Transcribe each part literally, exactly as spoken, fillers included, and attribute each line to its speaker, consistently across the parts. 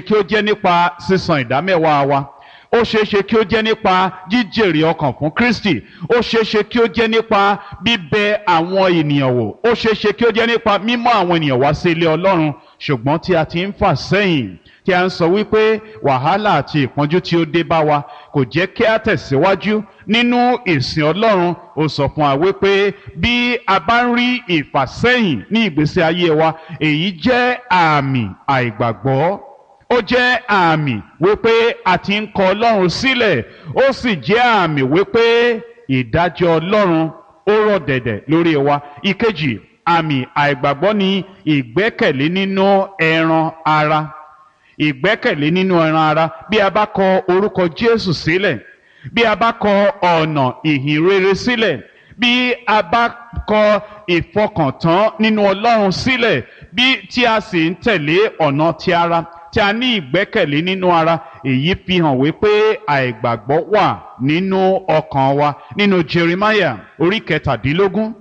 Speaker 1: kí ó jẹ́ nípa sísan ìdámẹ́wàá wa, ó ṣeé ṣe kí ó jẹ́ nípa jíjèrè ọkàn fún Kristi, ó ṣeé ṣe kí ó jẹ́ nípa bíbẹ àwọn ènìyàn wò, ó ṣeé ṣe kí ó jẹ́ nípa mímọ́ àwọn ènìyàn wá sí ilé Ọlọ́run. Ṣùgbọ́n tí a ti ń fà sẹ́yìn, tí a ń sọ wípé wàhálà àti ìpọ́njú tí ó dé bá wa kò jẹ́ kí a tẹ̀síwájú nínú ìsìn Ọlọ́run, ó sọ fún wa wípé bí a bá ń rí ìfàsẹ́yìn ní ìgbésí ayé wa, èyí jẹ́ àmì àìgbàgbọ́, ó jẹ́ àmì wípé a ti ń kọ Ọlọ́run sílẹ̀, ó sì jẹ́ àmì wípé ìdájọ́ Ọlọ́run ó rọ̀ dẹ̀dẹ̀ lórí wa. Ìkejì, àmì àìgbàgbọ́ ni ìgbẹ́kẹ̀lé nínú ẹran ara. Ìgbẹ́kẹ̀lé nínú ẹran ara. Bí a bá kọ orúkọ Jésù sílẹ̀, bí a bá kọ ọ̀nà ìhìn rere sílẹ̀, bí a bá kọ ìfọkàntán nínú Ọlọ́run sílẹ̀, bí tí a sì ń tẹ̀lé ọ̀nà ti ara, tí a ní ìgbẹ́kẹ̀lé nínú ara, èyí fi hàn wípé àìgbàgbọ́ wà nínú ọkàn wa. Nínú Jeremiah orí kẹtàdínlógún,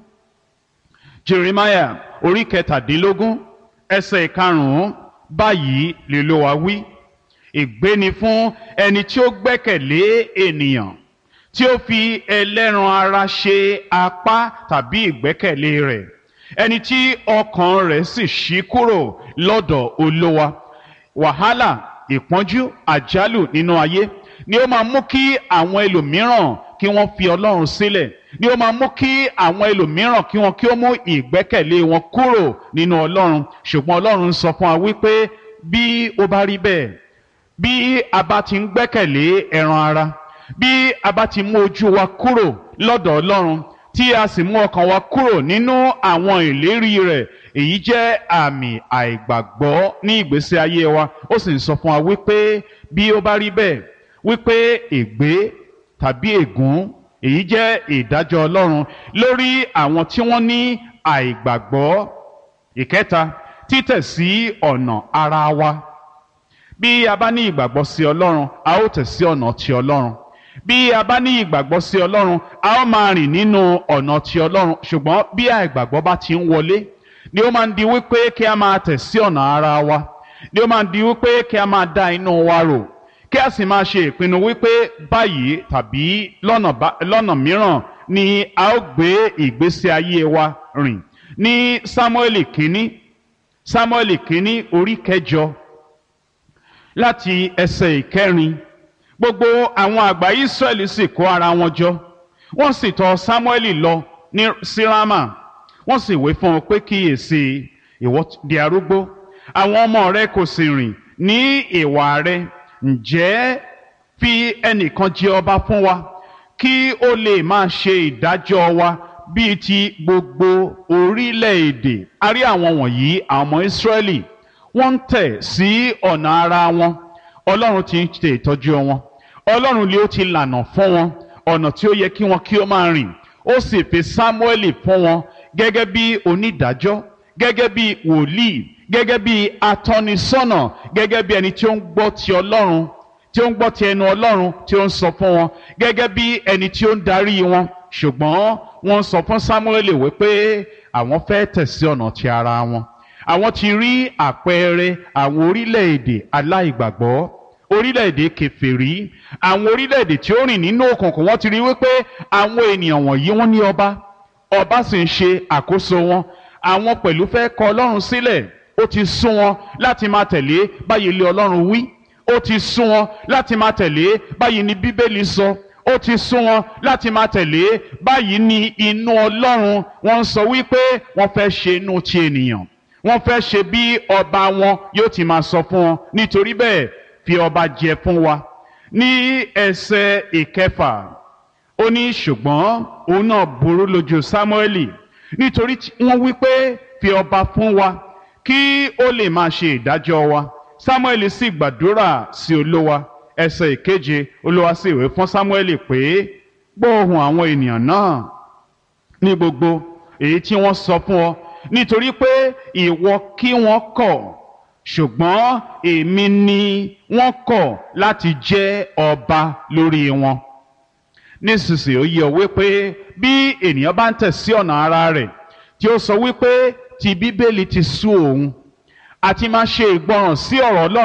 Speaker 1: Jeremiah orí kẹtàdínlógún ẹsẹ̀ ìkarùn-ún, báyìí l'Olúwa wí: ègbé ni fún ẹni tí ó gbẹ́kẹ̀lé ènìyàn, tí ó fi ẹlẹ́ran ara ṣe apá tàbí ìgbẹ́kẹ̀lé rẹ̀, ẹni tí ọkàn rẹ̀ sì ṣí kúrò lọ́dọ̀ Olúwa. Wàhálà, ìpọ́njú, àjálù nínú ayé ni ó máa mú kí àwọn ẹlòmíràn kí wọ́n fi Ọlọ́run sílẹ̀, ni ó máa mú kí àwọn ẹlòmíràn kí wọ́n kí ó mú ìgbẹ́kẹ̀lé wọn kúrò nínú Ọlọ́run. Ṣùgbọ́n Ọlọ́run ń sọ fún wa wípé bí ó bá rí bẹ́ẹ̀, bí a bá ti ń gbẹ́kẹ̀lé ẹran ara, bí a bá ti mú ojú wa kúrò lọ́dọ̀ Ọlọ́run, tí a sì mú ọkàn wa kúrò nínú àwọn ìlérí rẹ̀, èyí jẹ́ àmì àìgbàgbọ́ ní ìgbésí ayé wa. Ó sì ń sọ fún wa wípé bí ó bá rí bẹ́ẹ̀, wípé ègbé tàbí ègún, èyí jẹ́ ìdájọ́ Ọlọ́run lórí àwọn tí wọ́n ní àìgbàgbọ́. Ìkẹta, títẹ̀ sí ọ̀nà ara wa. Bí a bá ní ìgbàgbọ́ sí Ọlọ́run, a ó tẹ̀ sí ọ̀nà ti Ọlọ́run. Bí a bá ní ìgbàgbọ́ sí Ọlọ́run, a ó máa rìn nínú ọ̀nà ti Ọlọ́run. Ṣùgbọ́n bí àìgbàgbọ́ bá ti ń wọlé, ni ó máa ń di wípé kí a máa tẹ̀ sí ọ̀nà ara wa, ni ó máa ń di wípé kí a máa dá inú wa rò, kí a sì máa ṣe ìpinnu wípé báyìí tàbí lọ́nà mìíràn ni a ó gbé ìgbésí ayé wa rìn. Ní Sámúẹ́lì kínní, Sámúẹ́lì kínní orí kẹjọ láti ẹsẹ̀ ìkẹrin, gbogbo àwọn àgbà Ísírẹ́lì sì kó ara wọn jọ, wọ́n sì tọ̀ Sámúẹ́lì lọ ní sí Rámà, wọ́n sì wí fún un pé kíyèsí, ìwọ di arúgbó, àwọn ọmọ rẹ kò sì rìn ní ìwà rẹ, ǹjẹ́ fi ẹnìkan jẹ ọba fún wa, kí ó lè máa ṣe ìdájọ́ wa bíi ti gbogbo orílẹ̀-èdè. A rí àwọn wọ̀nyí, àwọn ọmọ Ísírẹ́lì, wọ́n ń tẹ̀ sí ọ̀nà ara wọn. Ọlọ́run ti ń ṣe ìtọ́jú wọn, Ọlọ́run ni ó ti lànà fún wọn ọ̀nà tí ó yẹ kí wọn kí ó máa rìn. Ó sì fi Sámúẹ́lì fún wọn gẹ́gẹ́ bí onídàájọ́, gẹ́gẹ́ bí wòlíì, gẹ́gẹ́ bí atọ́nisọ́nà, gẹ́gẹ́ bí ẹni tí ó ń gbọ́ ti Ọlọ́run, tí ó ń gbọ́ ti ẹnu Ọlọ́run tí ó ń sọ fún wọn, gẹ́gẹ́ bí ẹni tí ó ń darí wọn. Ṣùgbọ́n wọ́n sọ fún Sámúẹ́lì wípé àwọn fẹ́ tẹ̀ sí ọ̀nà ti ara wọn. Àwọn ti rí àpẹẹrẹ àwọn orílẹ̀-èdè aláìgbàgbọ́, orílẹ̀-èdè kèfèrí, àwọn orílẹ̀-èdè tí ó rìn nínú òkùnkùn. Wọ́n ti rí wípé àwọn ènìyàn wọ̀nyí wọ́n ní ọba, ọba sì ń ṣe àkóso wọn. Àwọn pẹ̀lú fẹ́ kọ Ọlọ́run sílẹ̀. Ó ti sún wọn láti máa tẹ̀lé báyìí ilé Ọlọ́run wí. Ó ti sún wọn láti máa tẹ̀lé báyìí ni Bíbélì sọ. Ó ti sún wọn láti máa tẹ̀lé báyìí ni inú Ọlọ́run. Wọ́n ń sọ wípé wọ́n fẹ́ ṣe inú ti ènìyàn, wọ́n fẹ́ ṣe bí ọba wọn yóò ti máa sọ fún wọn. Nítorí bẹ́ẹ̀, fi ọba jẹ fún wa. Ní ẹsẹ̀ ìkẹfà, ó ní ṣùgbọ́n òun náà burú lójú Sámúẹ́lì, nítorí wọ́n wí pé fi ọba fún wa kí ó lè máa ṣe ìdájọ́ wa. Sámúẹ́lì sì gbàdúrà sí Olúwa. Ẹsẹ̀ ìkeje, Olúwa sì wí fún Sámúẹ́lì pé gbọ́ ohùn àwọn ènìyàn náà ní gbogbo èyí tí wọ́n sọ fún ọ, nítorí pé ìwọ kí wọ́n kọ̀, ṣùgbọ́n èmi ni wọ́n kọ̀ láti jẹ́ ọba lórí wọn. Nísinsìnyí ó yé ọ wípé bí ènìyàn bá ń tẹ̀ sí ọ̀nà ara rẹ̀, tí ó sọ wípé ti Bíbélì ti sú òun, àti máa ṣe ìgbọràn sí ọ̀rọ̀ Ọlọ́run